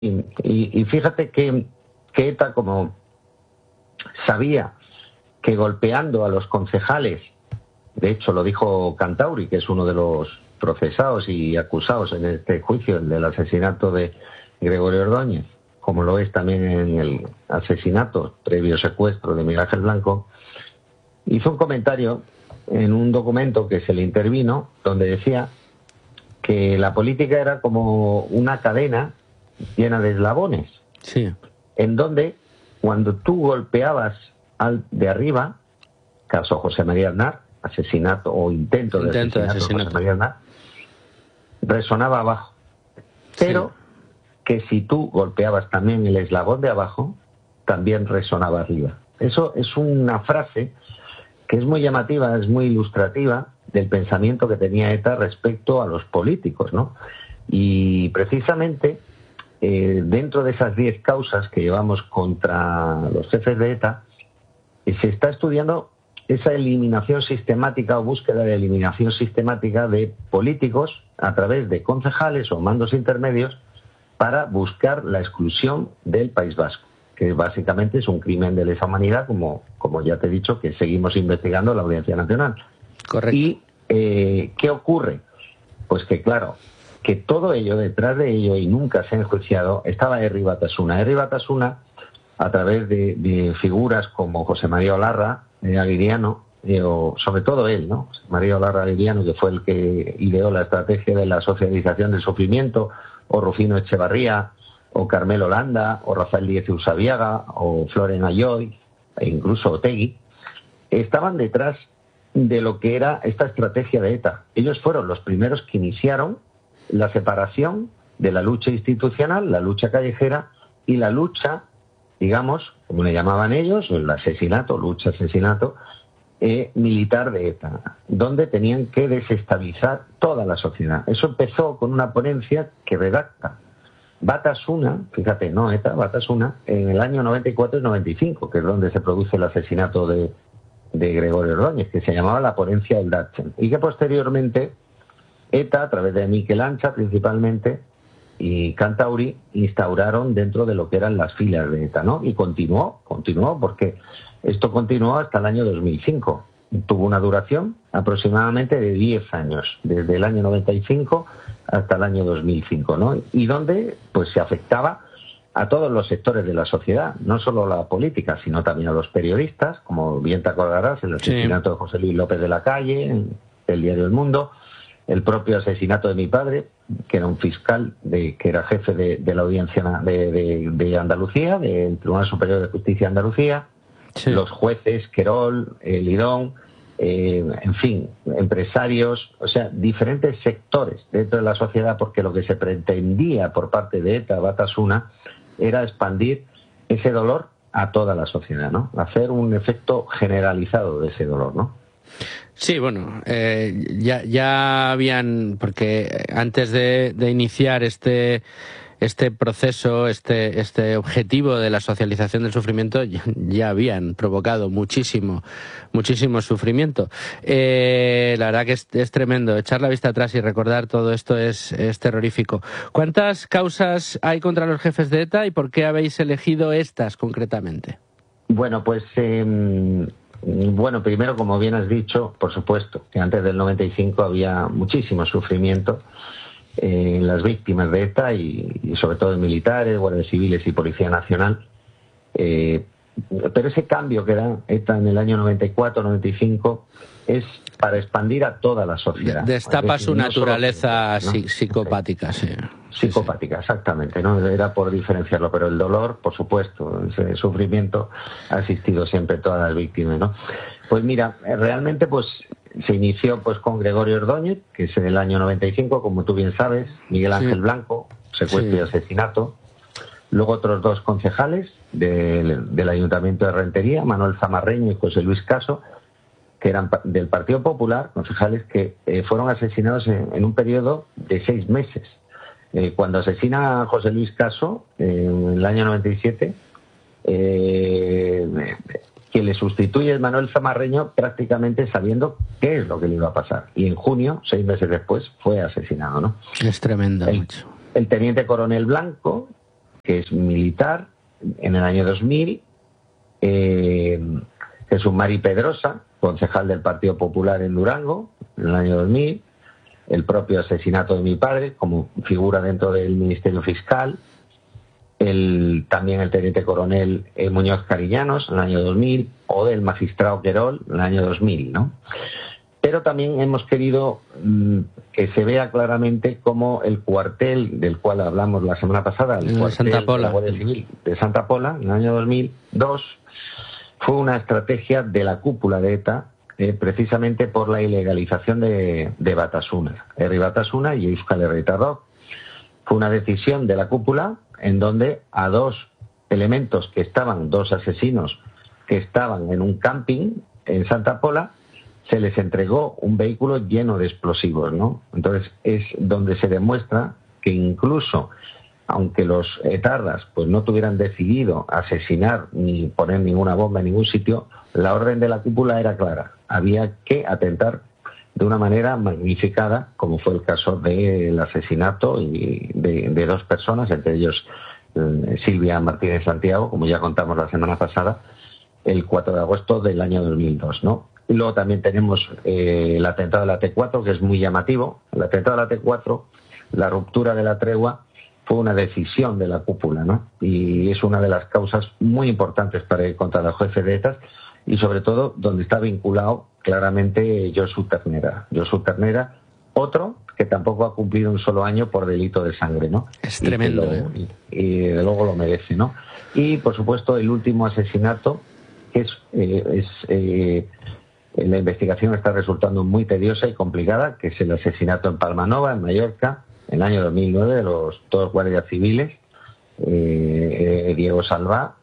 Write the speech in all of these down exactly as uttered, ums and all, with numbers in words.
Y, y, y fíjate que, que ETA, como sabía que golpeando a los concejales, de hecho lo dijo Cantauri, que es uno de los procesados y acusados en este juicio, el del asesinato de Gregorio Ordóñez, como lo es también en el asesinato previo secuestro de Miguel Ángel Blanco, hizo un comentario en un documento que se le intervino, donde decía que la política era como una cadena llena de eslabones, sí, en donde cuando tú golpeabas al de arriba, caso José María Aznar, asesinato o intento, intento de asesinato, de asesinato de José María Aznar, resonaba abajo, pero sí, que si tú golpeabas también el eslabón de abajo, también resonaba arriba. Eso es una frase que es muy llamativa, es muy ilustrativa del pensamiento que tenía ETA respecto a los políticos, ¿no? Y precisamente eh, dentro de esas diez causas que llevamos contra los jefes de ETA, eh, se está estudiando esa eliminación sistemática o búsqueda de eliminación sistemática de políticos a través de concejales o mandos intermedios para buscar la exclusión del País Vasco, que básicamente es un crimen de lesa humanidad, como, como ya te he dicho, que seguimos investigando la Audiencia Nacional. Correcto. ¿Y eh, qué ocurre? Pues que, claro, que todo ello, detrás de ello, y nunca se ha enjuiciado, estaba Herri Batasuna. Herri Batasuna, a través de, de figuras como José María Olarra, eh, Aguiriano, eh, o sobre todo él, ¿no? José María Olarra Aguiriano, que fue el que ideó la estrategia de la socialización del sufrimiento, o Rufino Echevarría, o Carmelo Landa, o Rafael Díez Usabiaga, o Floren Ayoy, e incluso Otegui, estaban detrás de lo que era esta estrategia de ETA. Ellos fueron los primeros que iniciaron la separación de la lucha institucional, la lucha callejera y la lucha, digamos, como le llamaban ellos, el asesinato, lucha, asesinato, eh, militar de ETA, donde tenían que desestabilizar toda la sociedad. Eso empezó con una ponencia que redacta Batasuna, fíjate, no ETA, Batasuna, en el año noventa y cuatro y noventa y cinco, que es donde se produce el asesinato de, de Gregorio Ordóñez, que se llamaba la ponencia del Datchen, y que posteriormente ETA, a través de Miquel Ancha principalmente, y Cantauri, instauraron dentro de lo que eran las filas de ETA, ¿no? Y continuó, continuó, porque esto continuó hasta el año dos mil cinco. Tuvo una duración aproximadamente de diez años, desde el año noventa y cinco hasta el año dos mil cinco, ¿no? Y donde pues se afectaba a todos los sectores de la sociedad, no solo a la política, sino también a los periodistas, como bien te acordarás, el asesinato sí. de José Luis López de la Calle, del diario El Mundo, el propio asesinato de mi padre, que era un fiscal, de, que era jefe de, de la audiencia de, de, de Andalucía, del Tribunal Superior de Justicia de Andalucía, sí. los jueces, Querol, eh, Lidón, eh, en fin, empresarios, o sea, diferentes sectores dentro de la sociedad, porque lo que se pretendía por parte de ETA, Batasuna, era expandir ese dolor a toda la sociedad, ¿no? Hacer un efecto generalizado de ese dolor, ¿no? Sí, bueno, eh, ya, ya habían, porque antes de, de iniciar este este proceso, este este objetivo de la socialización del sufrimiento, ya, ya habían provocado muchísimo, muchísimo sufrimiento. Eh, la verdad que es, es tremendo. Echar la vista atrás y recordar todo esto es, es terrorífico. ¿Cuántas causas hay contra los jefes de ETA y por qué habéis elegido estas concretamente? Bueno, pues... Eh... Bueno, primero, como bien has dicho, por supuesto, que antes del noventa y cinco había muchísimo sufrimiento en las víctimas de ETA y, y sobre todo en militares, guardias civiles y Policía Nacional. Eh, pero ese cambio que da ETA en el año noventa y cuatro noventa y cinco es para expandir a toda la sociedad. Destapa su no naturaleza solo, ¿no? psicopática, sí. Psicopática, exactamente, ¿no? Era por diferenciarlo, pero el dolor, por supuesto, ese sufrimiento ha existido siempre en todas las víctimas, ¿no? Pues mira, realmente pues se inició pues con Gregorio Ordóñez, que es en el año noventa y cinco, como tú bien sabes, Miguel Ángel sí. Blanco, secuestro sí. y asesinato. Luego otros dos concejales del, del Ayuntamiento de Rentería, Manuel Zamarreño y José Luis Caso, que eran del Partido Popular, concejales que eh, fueron asesinados en, en un periodo de seis meses. Eh, cuando asesina a José Luis Caso, eh, en el año noventa y siete, eh, quien le sustituye es Manuel Zamarreño, prácticamente sabiendo qué es lo que le iba a pasar. Y en junio, seis meses después, fue asesinado, ¿no? Es tremendo. El, el teniente coronel Blanco, que es militar, en el año dos mil, eh, Jesús Mari Pedrosa, concejal del Partido Popular en Durango, en el año dos mil, el propio asesinato de mi padre como figura dentro del Ministerio Fiscal, el, también el teniente coronel eh, Muñoz Cariñanos en el año dos mil, o del magistrado Querol en el año dos mil, ¿no? Pero también hemos querido mmm, que se vea claramente cómo el cuartel del cual hablamos la semana pasada, el de cuartel Santa Pola. de la Guardia Civil de Santa Pola, en el año dos mil dos, fue una estrategia de la cúpula de ETA, eh, precisamente por la ilegalización de, de Batasuna, Herri Batasuna y Euskal Herritarrok. Fue una decisión de la cúpula en donde a dos elementos que estaban, dos asesinos que estaban en un camping en Santa Pola, se les entregó un vehículo lleno de explosivos, ¿no? Entonces es donde se demuestra que incluso, aunque los etarras pues no tuvieran decidido asesinar ni poner ninguna bomba en ningún sitio, la orden de la cúpula era clara. Había que atentar de una manera magnificada, como fue el caso del asesinato y de, de dos personas, entre ellos eh, Silvia Martínez Santiago, como ya contamos la semana pasada, el cuatro de agosto del año dos mil dos, ¿no? Y luego también tenemos eh, el atentado de la T cuatro, que es muy llamativo. El atentado de la T cuatro, la ruptura de la tregua, fue una decisión de la cúpula, ¿no? Y es una de las causas muy importantes para ir contra los jefes de ETA, y sobre todo donde está vinculado claramente Josu Ternera. Josu Ternera, otro que tampoco ha cumplido un solo año por delito de sangre, ¿no? Es tremendo, y lo, ¿eh? Y, y de luego lo merece, ¿no? Y, por supuesto, el último asesinato, que es... Eh, es eh, la investigación está resultando muy tediosa y complicada, que es el asesinato en Palmanova, en Mallorca, en el año dos mil nueve, de los dos guardias civiles, eh, eh, Diego Salvá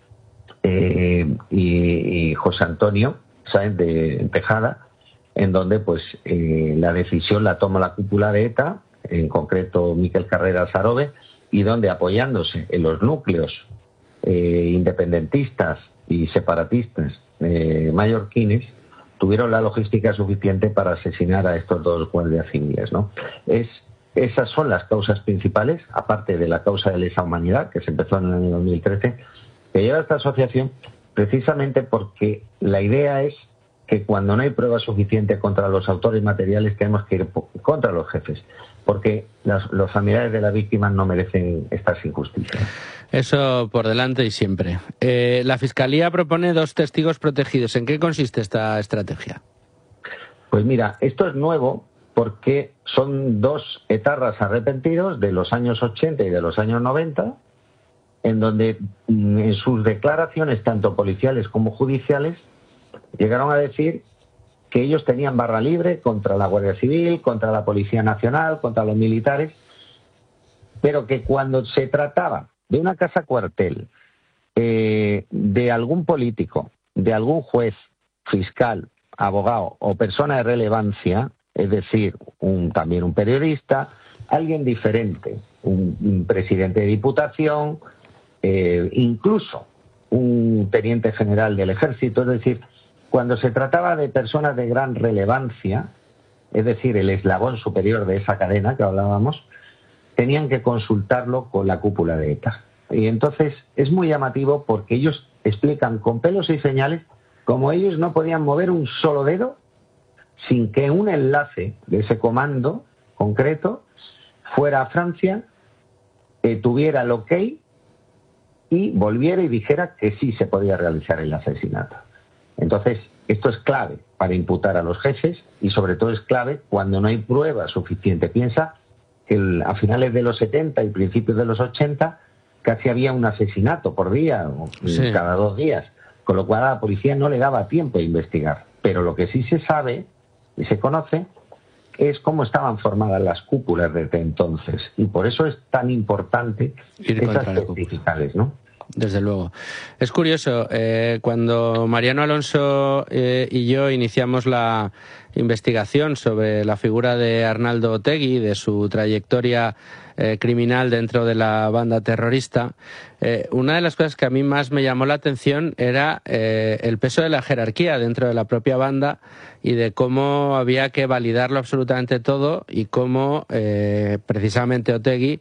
eh, y, y José Antonio Sáenz de Tejada, en donde pues eh, la decisión la toma la cúpula de ETA, en concreto Miquel Carrera Sarobe, y donde, apoyándose en los núcleos eh, independentistas y separatistas eh, mallorquines, tuvieron la logística suficiente para asesinar a estos dos guardias civiles, ¿no? Es, esas son las causas principales, aparte de la causa de lesa humanidad, que se empezó en el año dos mil trece, que lleva a esta asociación precisamente porque la idea es que cuando no hay prueba suficiente contra los autores materiales tenemos que ir contra los jefes, porque las, los familiares de las víctimas no merecen estas injusticias. Eso por delante y siempre. Eh, la Fiscalía propone dos testigos protegidos. ¿En qué consiste esta estrategia? Pues mira, esto es nuevo porque son dos etarras arrepentidos de los años ochenta y de los años noventa, en donde en sus declaraciones, tanto policiales como judiciales, llegaron a decir que ellos tenían barra libre contra la Guardia Civil, contra la Policía Nacional, contra los militares, pero que cuando se trataba de una casa cuartel, eh, de algún político, de algún juez, fiscal, abogado o persona de relevancia, es decir, un, también un periodista, alguien diferente, un, un presidente de diputación, eh, incluso un teniente general del ejército, es decir, cuando se trataba de personas de gran relevancia, es decir, el eslabón superior de esa cadena que hablábamos, tenían que consultarlo con la cúpula de ETA. Y entonces es muy llamativo porque ellos explican con pelos y señales cómo ellos no podían mover un solo dedo sin que un enlace de ese comando concreto fuera a Francia, eh, tuviera el ok y volviera y dijera que sí se podía realizar el asesinato. Entonces, esto es clave para imputar a los jefes y sobre todo es clave cuando no hay prueba suficiente. Piensa que el, a finales de los setenta y principios de los ochenta casi había un asesinato por día o sí. cada dos días, con lo cual a la policía no le daba tiempo de investigar. Pero lo que sí se sabe y se conoce es cómo estaban formadas las cúpulas desde entonces, y por eso es tan importante ir esas testificales, ¿no? Desde luego. Es curioso, eh, cuando Mariano Alonso eh, y yo iniciamos la investigación sobre la figura de Arnaldo Otegi, de su trayectoria eh, criminal dentro de la banda terrorista, eh, una de las cosas que a mí más me llamó la atención era eh, el peso de la jerarquía dentro de la propia banda y de cómo había que validarlo absolutamente todo y cómo eh, precisamente Otegi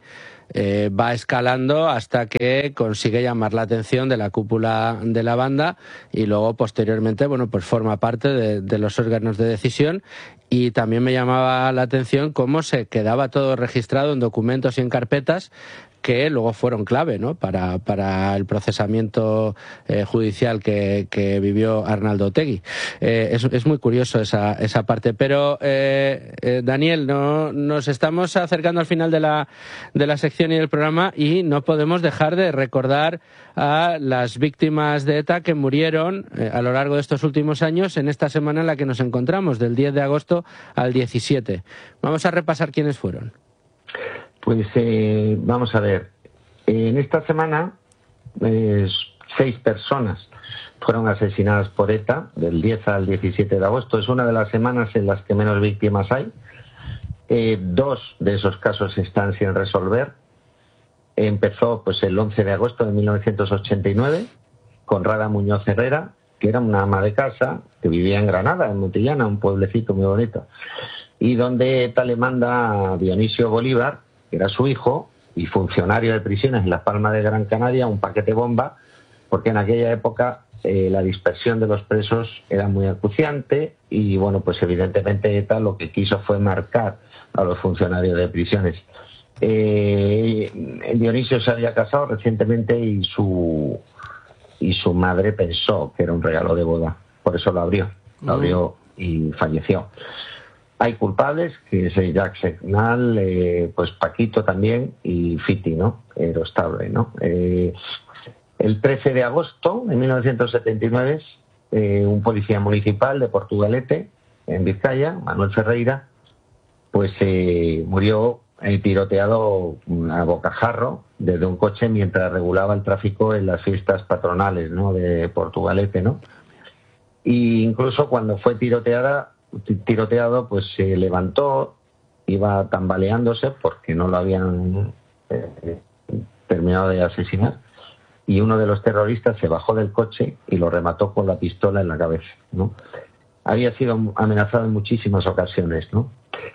eh, va escalando hasta que consigue llamar la atención de la cúpula de la banda y luego posteriormente, bueno, pues forma parte de, de los órganos de decisión. Y también me llamaba la atención cómo se quedaba todo registrado en documentos y en carpetas que luego fueron clave, ¿no?, para, para el procesamiento eh, judicial que, que vivió Arnaldo Otegi. Eh, es, es muy curioso esa, esa parte. Pero, eh, eh, Daniel, no, nos estamos acercando al final de la, de la sección y del programa y no podemos dejar de recordar a las víctimas de ETA que murieron eh, a lo largo de estos últimos años en esta semana en la que nos encontramos, del diez de agosto al diecisiete. Vamos a repasar quiénes fueron. Pues eh, vamos a ver, en esta semana eh, seis personas fueron asesinadas por ETA, del diez al diecisiete de agosto. Es una de las semanas en las que menos víctimas hay. Eh, dos de esos casos están sin resolver. Empezó pues el once de agosto de mil novecientos ochenta y nueve con Rada Muñoz Herrera, que era una ama de casa que vivía en Granada, en Montillana, un pueblecito muy bonito, y donde ETA le manda a Dionisio Bolívar, que era su hijo y funcionario de prisiones en Las Palmas de Gran Canaria, un paquete bomba, porque en aquella época eh, la dispersión de los presos era muy acuciante y, bueno, pues evidentemente ETA lo que quiso fue marcar a los funcionarios de prisiones. Eh, Dionisio se había casado recientemente y su, y su madre pensó que era un regalo de boda, por eso lo abrió, lo abrió y falleció. Hay culpables, que es Jacques Segnal, eh, pues Paquito también, y Fiti, ¿no? Erostable, ¿no? Eh, el trece de agosto de mil novecientos setenta y nueve, eh, un policía municipal de Portugalete, en Vizcaya, Manuel Ferreira, pues eh, murió eh, tiroteado a bocajarro desde un coche mientras regulaba el tráfico en las fiestas patronales, ¿no?, de Portugalete, ¿no? Y incluso cuando fue tiroteada, tiroteado, pues se levantó, iba tambaleándose porque no lo habían eh, terminado de asesinar, y uno de los terroristas se bajó del coche y lo remató con la pistola en la cabeza, ¿no? Había sido amenazado en muchísimas ocasiones, ¿no?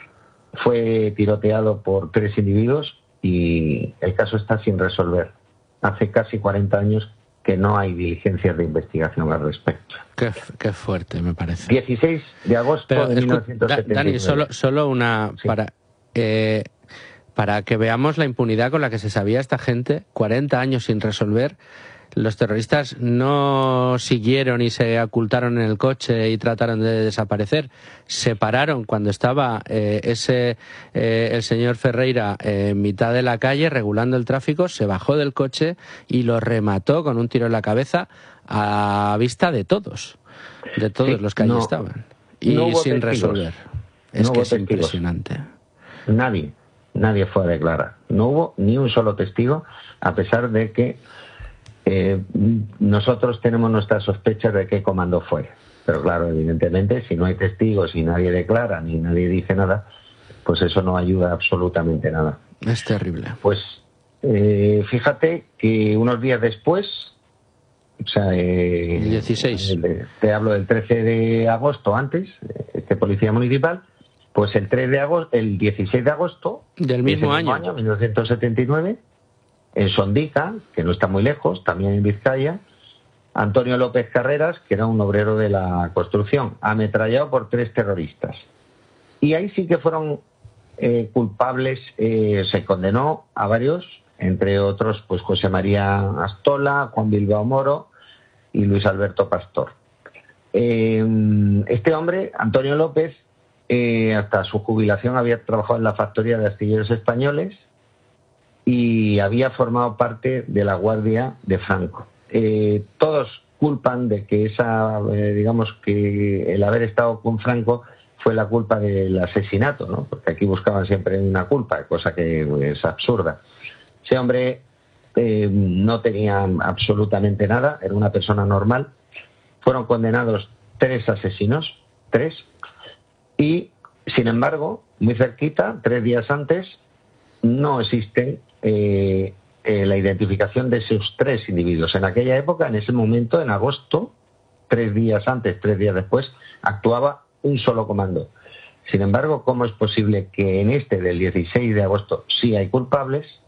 Fue tiroteado por tres individuos y el caso está sin resolver. Hace casi cuarenta años que no hay diligencias de investigación al respecto. Qué, qué fuerte, me parece. dieciséis de agosto Pero, de mil novecientos setenta y nueve. Dani, solo, solo una... Sí. Para, eh, para que veamos la impunidad con la que se sabía esta gente, cuarenta años sin resolver. Los terroristas no siguieron y se ocultaron en el coche y trataron de desaparecer. Se pararon cuando estaba eh, ese eh, el señor Ferreira eh, en mitad de la calle regulando el tráfico, se bajó del coche y lo remató con un tiro en la cabeza a vista de todos, de todos sí, los que allí no, estaban. Y no sin testigos. resolver. Es no que es testigos. impresionante. Nadie, nadie fue a declarar. No hubo ni un solo testigo, a pesar de que Eh, nosotros tenemos nuestras sospechas de qué comando fue, pero claro, evidentemente si no hay testigos y nadie declara ni nadie dice nada, pues eso no ayuda absolutamente nada. Es terrible. Pues eh, fíjate que unos días después, o sea, eh, el dieciséis, el, te hablo del trece de agosto antes, este policía municipal, pues el tres de agosto, el dieciséis de agosto del mismo año, año mil novecientos setenta y nueve, en Sondica, que no está muy lejos, también en Vizcaya, Antonio López Carreras, que era un obrero de la construcción, ametrallado por tres terroristas. Y ahí sí que fueron eh, culpables, eh, se condenó a varios, entre otros pues José María Astola, Juan Bilbao Moro y Luis Alberto Pastor. Eh, este hombre, Antonio López, eh, hasta su jubilación había trabajado en la factoría de astilleros españoles y había formado parte de la Guardia de Franco. Eh, todos culpan de que esa, eh, digamos que el haber estado con Franco fue la culpa del asesinato, ¿no? Porque aquí buscaban siempre una culpa, cosa que es absurda. Ese hombre eh, no tenía absolutamente nada, era una persona normal. Fueron condenados tres asesinos, tres, y sin embargo, muy cerquita, tres días antes, no existe eh, eh, la identificación de esos tres individuos. En aquella época, en ese momento, en agosto, tres días antes, tres días después, actuaba un solo comando. Sin embargo, ¿cómo es posible que en este del dieciséis de agosto sí hay culpables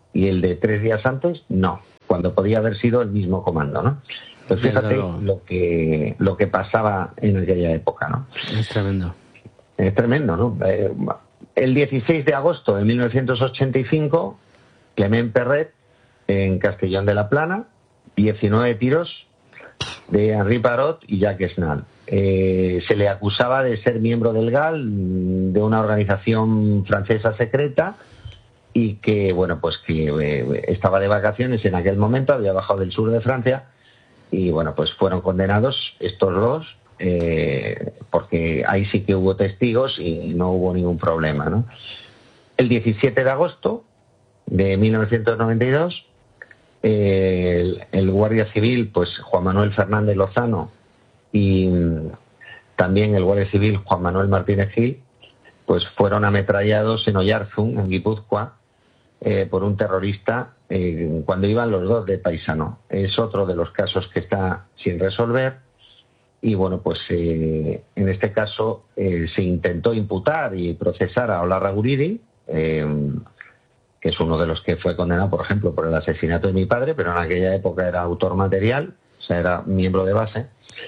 y el de tres días antes no, cuando podía haber sido el mismo comando, ¿no? Pues fíjate lo que lo que pasaba en aquella época, ¿no? Es tremendo. Es tremendo, ¿no? Eh, el dieciséis de agosto de mil novecientos ochenta y cinco, Clement Perret, en Castellón de la Plana, diecinueve tiros de Henri Parot y Jacques Snall. Eh, se le acusaba de ser miembro del G A L, de una organización francesa secreta, y que, bueno, pues que eh, estaba de vacaciones en aquel momento, había bajado del sur de Francia, y bueno, pues fueron condenados estos dos, eh, porque ahí sí que hubo testigos y no hubo ningún problema, ¿no? El diecisiete de agosto de mil novecientos noventa y dos, eh, el, el guardia civil, pues Juan Manuel Fernández Lozano, y también el guardia civil Juan Manuel Martínez Gil, pues fueron ametrallados en Oyarzún, en Guipúzcoa, eh, por un terrorista eh, cuando iban los dos de paisano. Es otro de los casos que está sin resolver, y bueno, pues eh, en este caso eh, se intentó imputar y procesar a Olarra Guridi, eh, que es uno de los que fue condenado, por ejemplo, por el asesinato de mi padre, pero en aquella época era autor material, o sea, era miembro de base.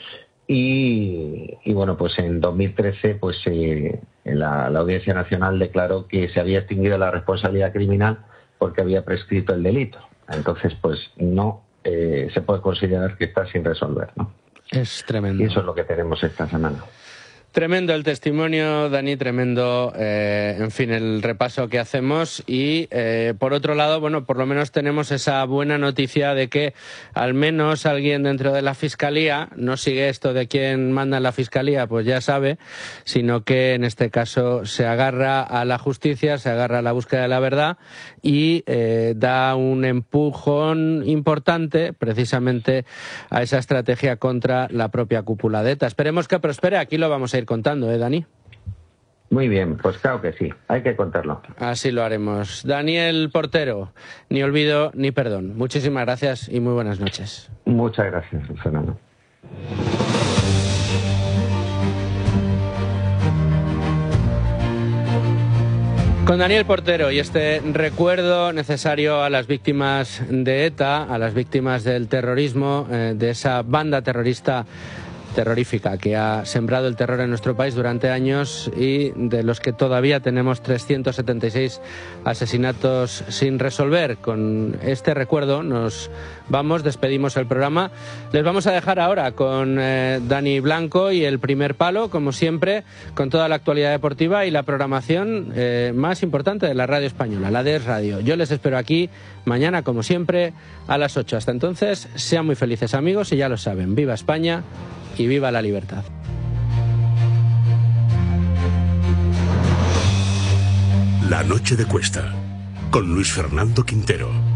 Y, y bueno, pues en dos mil trece, pues eh, la, la Audiencia Nacional declaró que se había extinguido la responsabilidad criminal porque había prescrito el delito. Entonces, pues no eh, se puede considerar que está sin resolver, ¿no? Es tremendo. Y eso es lo que tenemos esta semana. Tremendo el testimonio, Dani, tremendo, eh, en fin, el repaso que hacemos. Y, eh, por otro lado, bueno, por lo menos tenemos esa buena noticia de que al menos alguien dentro de la Fiscalía no sigue esto de quién manda en la Fiscalía, pues ya sabe, sino que en este caso se agarra a la justicia, se agarra a la búsqueda de la verdad y eh, da un empujón importante precisamente a esa estrategia contra la propia cúpula de ETA. Esperemos que prospere, aquí lo vamos a ir contando, ¿eh, Dani? Muy bien, pues claro que sí, hay que contarlo. Así lo haremos. Daniel Portero, ni olvido ni perdón. Muchísimas gracias y muy buenas noches. Muchas gracias, Fernando. Con Daniel Portero y este recuerdo necesario a las víctimas de ETA, a las víctimas del terrorismo, eh, de esa banda terrorista terrorífica que ha sembrado el terror en nuestro país durante años y de los que todavía tenemos trescientos setenta y seis asesinatos sin resolver. Con este recuerdo nos vamos, despedimos el programa. Les vamos a dejar ahora con eh, Dani Blanco y el primer palo, como siempre, con toda la actualidad deportiva y la programación eh, más importante de la radio española, la de Es Radio. Yo les espero aquí mañana, como siempre, a las ocho. Hasta entonces, sean muy felices, amigos, y ya lo saben, viva España y viva la libertad. La noche de Cuesta, con Luis Fernando Quintero.